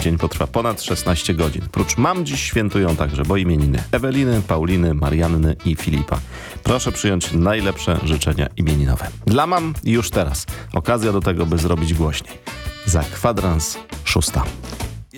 dzień potrwa ponad 16 godzin. Prócz mam dziś świętują także, bo imieniny Eweliny, Pauliny, Marianny i Filipa. Proszę przyjąć najlepsze życzenia imieninowe. Dla mam już teraz okazja do tego, by zrobić głośniej. Za kwadrans 6.